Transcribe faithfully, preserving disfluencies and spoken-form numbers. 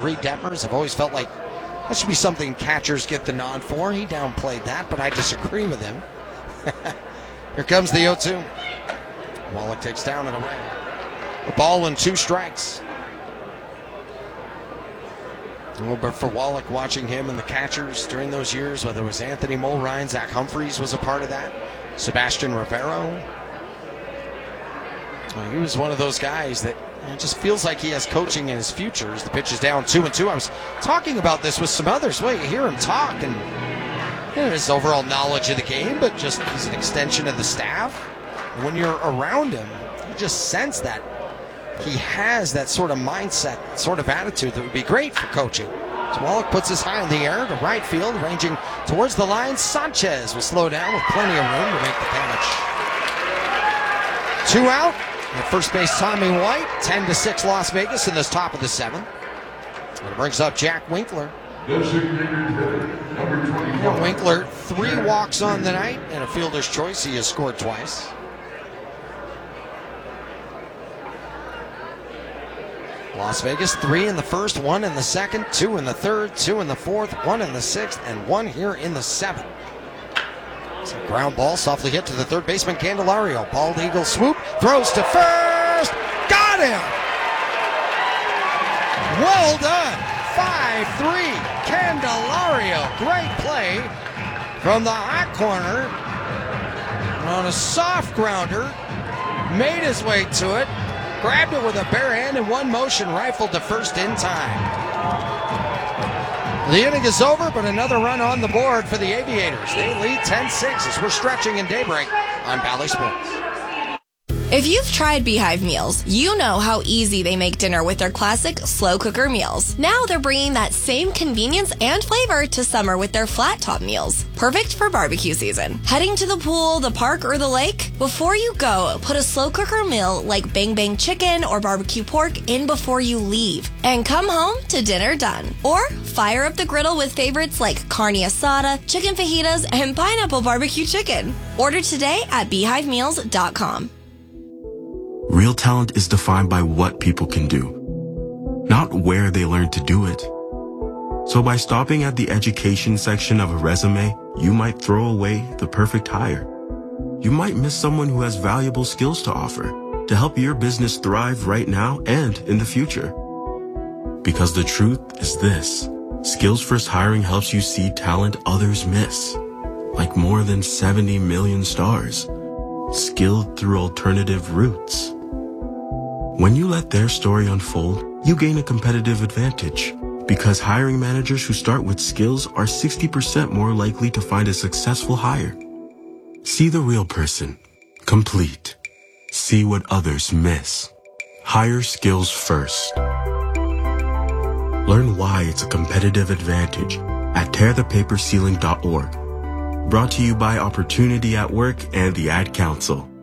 Reed Detmers. I've always felt like that should be something catchers get the nod for. He downplayed that, but I disagree with him. Here comes the oh two. Wallach takes down and away. A ball and two strikes. Oh, but for Wallach, watching him and the catchers during those years, whether it was Anthony Mulrine, Zach Humphreys was a part of that, Sebastian Rivero. Well, he was one of those guys that it just feels like he has coaching in his future as the pitch is down two and two. I was talking about this with some others. Well, you hear him talk and you know, his overall knowledge of the game, but just he's an extension of the staff. When you're around him, you just sense that he has that sort of mindset, sort of attitude that would be great for coaching. So Wallach puts his high in the air to right field, ranging towards the line. Sanchez will slow down with plenty of room to make the catch. Two out. At first base, Tommy White. ten to six Las Vegas in this top of the seventh. And it brings up Jack Winkler. And Winkler, three walks on the night and a fielder's choice. He has scored twice. Las Vegas, three in the first, one in the second, two in the third, two in the fourth, one in the sixth, and one here in the seventh. It's a ground ball, softly hit to the third baseman, Candelario. Bald eagle swoop, throws to first, got him! Well done, five three, Candelario. Great play from the hot corner on a soft grounder, made his way to it, grabbed it with a bare hand and one motion, rifled to first in time. The inning is over, but another run on the board for the Aviators. They lead ten six as we're stretching in daybreak on Valley Sports. If you've tried Beehive meals, you know how easy they make dinner with their classic slow cooker meals. Now they're bringing that same convenience and flavor to summer with their flat top meals. Perfect for barbecue season. Heading to the pool, the park, or the lake? Before you go, put a slow cooker meal like Bang Bang chicken or barbecue pork in before you leave. And come home to dinner done. Or fire up the griddle with favorites like carne asada, chicken fajitas, and pineapple barbecue chicken. Order today at beehive meals dot com. Real talent is defined by what people can do, not where they learn to do it. So by stopping at the education section of a resume, you might throw away the perfect hire. You might miss someone who has valuable skills to offer to help your business thrive right now and in the future. Because the truth is this, Skills First Hiring helps you see talent others miss, like more than seventy million stars, skilled through alternative routes. When you let their story unfold, you gain a competitive advantage because hiring managers who start with skills are sixty percent more likely to find a successful hire. See the real person. Complete. See what others miss. Hire skills first. Learn why it's a competitive advantage at tear the paper ceiling dot org. Brought to you by Opportunity at Work and the Ad Council.